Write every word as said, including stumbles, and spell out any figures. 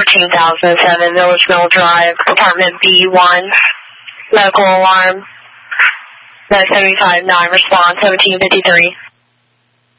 fourteen thousand seven, Village Mill Drive, apartment B one, medical alarm, nine seventy-five nine, response seventeen fifty-three.